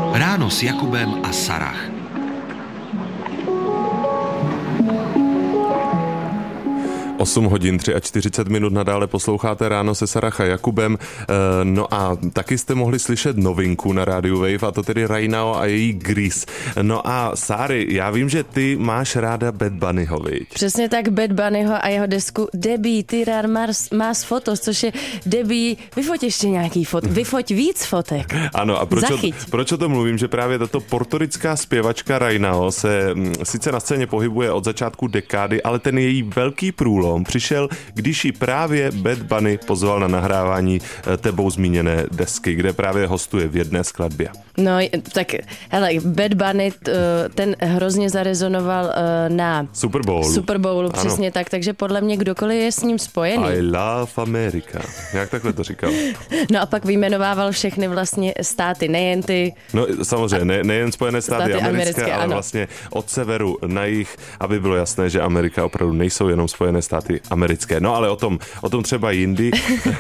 Ráno s Jakubem a Sarah. Osm hodin 43 minut nadále posloucháte Ráno se Sarah a Jakubem. No a taky jste mohli slyšet novinku na rádiu Wave, a to tedy Rainao a její Grease. No a Sáry, já vím, že ty máš ráda Bad Bunnyho, viď? Přesně tak, Bad Bunnyho a jeho desku Debbie, Tirar Más fotos, což je Debbie, vyfoť ještě nějaký vyfoť víc fotek. Ano, a proč o tom mluvím, že právě tato portorická zpěvačka Rainao se sice na scéně pohybuje od začátku dekády, ale ten její velký průlom přišel, když ji právě Bad Bunny pozval na nahrávání tebou zmíněné desky, kde právě hostuje v jedné skladbě. No, tak hele, Bad Bunny, ten hrozně zarezonoval na Super Bowlu, přesně tak, takže podle mě kdokoliv je s ním spojený. I love America. Jak takhle to říkal? No a pak vyjmenovával všechny vlastně státy, nejen ty... No samozřejmě, nejen Spojené státy americké, ale ano. Vlastně od severu na jih, aby bylo jasné, že Amerika opravdu nejsou jenom Spojené státy americké. No ale o tom třeba jindy.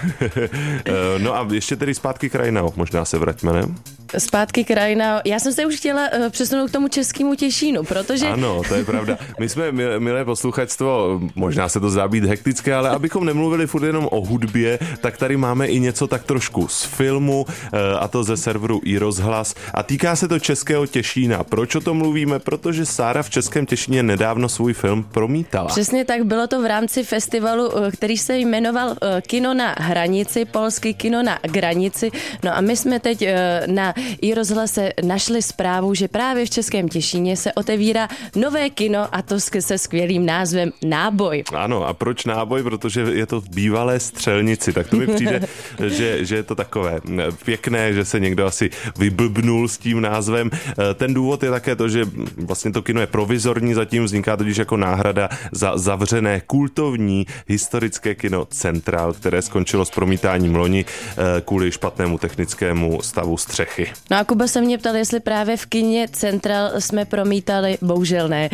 No a ještě tedy zpátky k Rainao, možná se vraťme, ne? Zpátky k Rainao. Já jsem se už chtěla přesunout k tomu českému Těšínu, protože... Ano, to je pravda. My jsme, milé posluchačstvo, možná se to zdá být hektické, ale abychom nemluvili furt jenom o hudbě, tak tady máme i něco tak trošku z filmu, a to ze serveru iRozhlas. A týká se to českého Těšína. Proč o tom mluvíme? Protože Sára v českém Těšíně nedávno svůj film promítala. Přesně tak, bylo to v rámci festivalu, který se jmenoval Kino na hranici, polský Kino na granici. No a my jsme teď na iRozhlase našli zprávu, že právě v českém Těšíně se otevírá nové kino, a to se skvělým názvem Náboj. Ano, a proč Náboj? Protože je to v bývalé Střelnici. Tak to mi přijde, že je to takové pěkné, že se někdo asi vyblbnul s tím názvem. Ten důvod je také to, že vlastně to kino je provizorní, zatím vzniká totiž jako náhrada za zavřené kultovní historické kino Centrál, které skončilo s promítáním loni kvůli špatnému technickému stavu střechy. No a Kuba se mě ptal, jestli právě v kině Central jsme promítali, bohužel ne.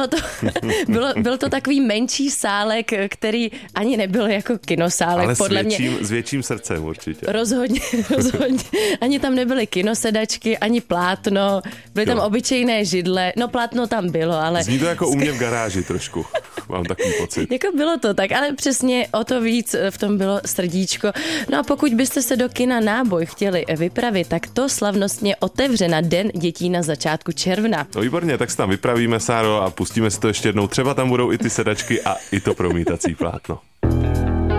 Byl to takový menší sálek, který ani nebyl jako kinosálek, ale podle mě. S větším srdcem určitě. Rozhodně. Ani tam nebyly kinosedačky, ani plátno, byly tam obyčejné židle, no plátno tam bylo, ale... Zní to jako u mě v garáži trošku, mám takový pocit. Jako bylo to tak, ale přesně o to víc v tom bylo srdíčko. No a pokud byste se do kina Náboj chtěli vypravit, tak to slavnostně otevře na Den dětí na začátku června. No výborně, tak se tam vypravíme, Sáro, a pustíme si to ještě jednou. Třeba tam budou i ty sedačky a i to promítací plátno.